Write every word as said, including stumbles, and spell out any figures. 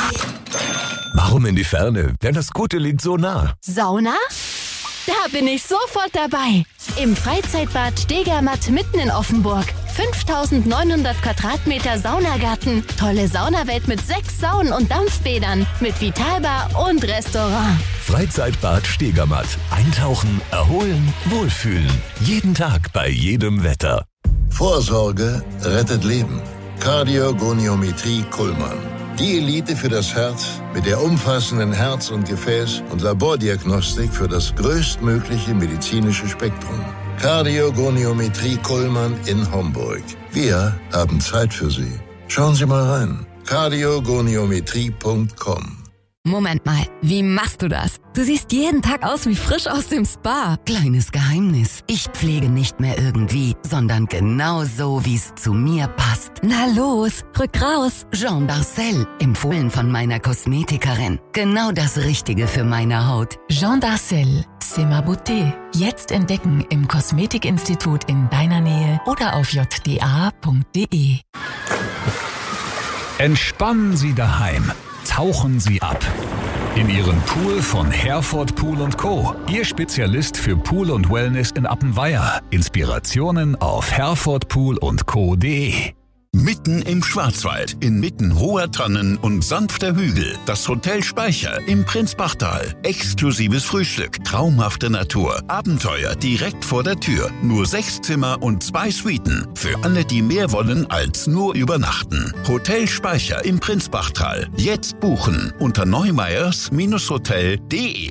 Warum in die Ferne, wenn das Gute liegt so nah? Sauna? Da bin ich sofort dabei. Im Freizeitbad Stegermatt mitten in Offenburg. fünftausendneunhundert Quadratmeter Saunagarten. Tolle Saunawelt mit sechs Saunen und Dampfbädern. Mit Vitalbar und Restaurant. Freizeitbad Stegermatt. Eintauchen, erholen, wohlfühlen. Jeden Tag bei jedem Wetter. Vorsorge rettet Leben. Kardiogoniometrie Kuhlmann. Die Elite für das Herz mit der umfassenden Herz- und Gefäß- und Labordiagnostik für das größtmögliche medizinische Spektrum. Kardiogoniometrie Kuhlmann in Homburg. Wir haben Zeit für Sie. Schauen Sie mal rein. kardiogoniometrie punkt com. Moment mal, wie machst du das? Du siehst jeden Tag aus wie frisch aus dem Spa. Kleines Geheimnis. Ich pflege nicht mehr irgendwie, sondern genau so, wie es zu mir passt. Na los, rück raus. Jean Darcel, empfohlen von meiner Kosmetikerin. Genau das Richtige für meine Haut. Jean Darcel, c'est ma beauté. Jetzt entdecken im Kosmetikinstitut in deiner Nähe oder auf j d a punkt d e. Entspannen Sie daheim. Tauchen Sie ab. In Ihren Pool von Herford Pool und Co. Ihr Spezialist für Pool und Wellness in Appenweier. Inspirationen auf herford pool und co punkt d e. Mitten im Schwarzwald, inmitten hoher Tannen und sanfter Hügel, das Hotel Speicher im Prinzbachtal. Exklusives Frühstück, traumhafte Natur, Abenteuer direkt vor der Tür. Nur sechs Zimmer und zwei Suiten. Für alle, die mehr wollen als nur übernachten. Hotel Speicher im Prinzbachtal. Jetzt buchen unter neumeyers Bindestrich hotel punkt d e.